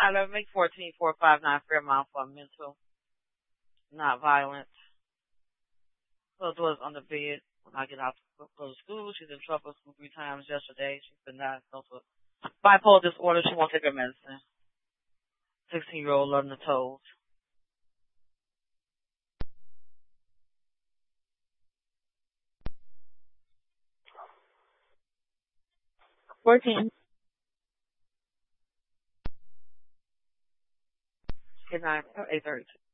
I love make 14459 Fairmount for mental, not violent. Closed doors on the bed when I get out to go to school. She's in trouble 3 times yesterday. She's been diagnosed with bipolar disorder. She won't take her medicine. 16-year-old learning the toes. 14. Good night. 8:32.